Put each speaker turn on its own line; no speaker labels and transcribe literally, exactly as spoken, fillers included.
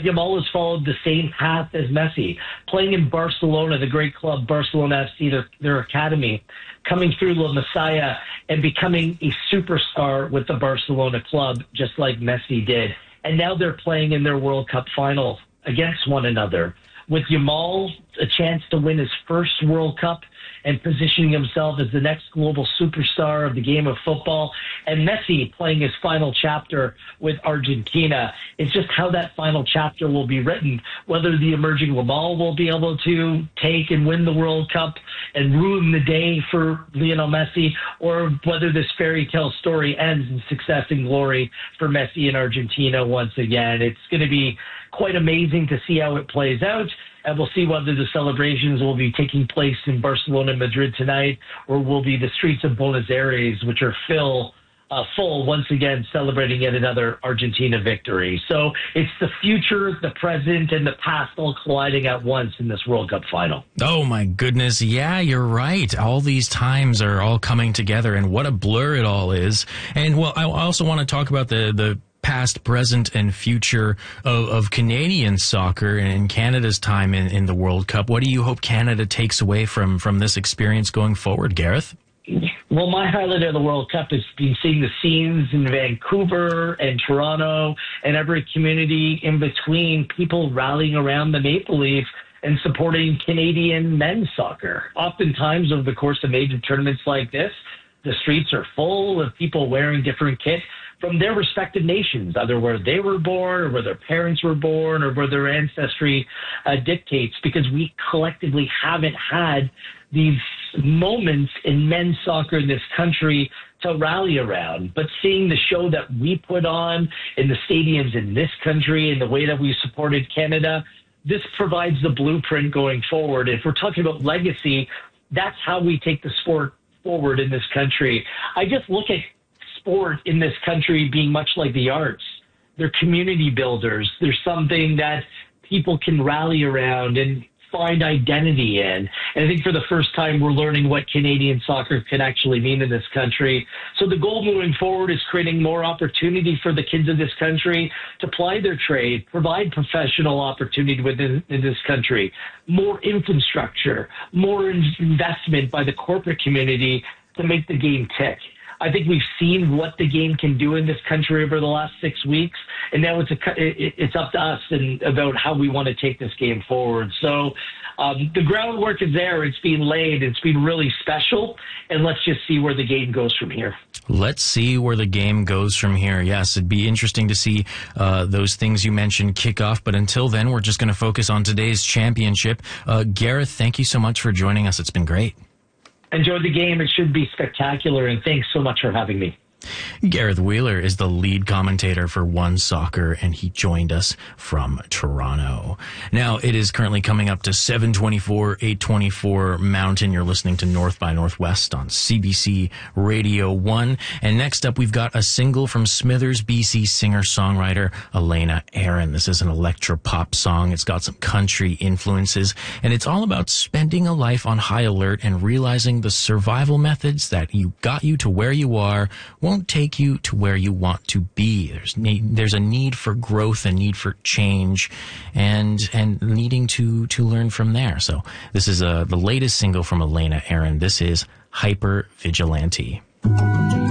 Yamal has followed the same path as Messi, playing in Barcelona, the great club, Barcelona F C, their, their academy, coming through La Masia and becoming a superstar with the Barcelona club, just like Messi did. And now they're playing in their World Cup final against one another, with Yamal a chance to win his first World Cup and positioning himself as the next global superstar of the game of football, and Messi playing his final chapter with Argentina. It's just how that final chapter will be written, whether the emerging Yamal will be able to take and win the World Cup and ruin the day for Lionel Messi, or whether this fairy tale story ends in success and glory for Messi and Argentina once again. It's going to be quite amazing to see how it plays out. And we'll see whether the celebrations will be taking place in Barcelona and Madrid tonight, or will be the streets of Buenos Aires, which are fill, uh, full once again, celebrating yet another Argentina victory. So it's the future, the present, and the past all colliding at once in this World Cup final.
Oh, my goodness. Yeah, you're right. All these times are all coming together, and what a blur it all is. And, well, I also want to talk about the the past, present, and future of, of Canadian soccer and Canada's time in, in the World Cup. What do you hope Canada takes away from, from this experience going forward, Gareth?
Well, my highlight of the World Cup has been seeing the scenes in Vancouver and Toronto and every community in between, people rallying around the Maple Leaf and supporting Canadian men's soccer. Oftentimes over the course of major tournaments like this, the streets are full of people wearing different kit from their respective nations, either where they were born or where their parents were born or where their ancestry uh, dictates, because we collectively haven't had these moments in men's soccer in this country to rally around. But seeing the show that we put on in the stadiums in this country and the way that we supported Canada, this provides the blueprint going forward. If we're talking about legacy, that's how we take the sport forward in this country. I just look at sport in this country being much like the arts. They're community builders. They're something that people can rally around and find identity in. And I think for the first time, we're learning what Canadian soccer can actually mean in this country. So the goal moving forward is creating more opportunity for the kids of this country to ply their trade, provide professional opportunity within in this country, more infrastructure, more investment by the corporate community to make the game tick. I think we've seen what the game can do in this country over the last six weeks, and now it's a, it's up to us and about how we want to take this game forward. So um, the groundwork is there. It's being laid. It's been really special, and let's just see where the game goes from here.
Let's see where the game goes from here. Yes, it'd be interesting to see uh, those things you mentioned kick off, but until then, we're just going to focus on today's championship. Uh, Gareth, thank you so much for joining us. It's been great.
Enjoyed the game. It should be spectacular, and thanks so much for having me.
Gareth Wheeler is the lead commentator for One Soccer, and he joined us from Toronto. Now, it is currently coming up to seven twenty-four, eight twenty-four Mountain. You're listening to North by Northwest on C B C Radio one. And next up, we've got a single from Smithers, B C singer-songwriter Elena Aaron. This is an electro-pop song. It's got some country influences, and it's all about spending a life on high alert and realizing the survival methods that you got you to where you are won't take you to where you want to be. There's need, there's a need for growth, a need for change, and and needing to to learn from there. So this is uh, the latest single from Elena Aaron. This is Hyper Vigilante.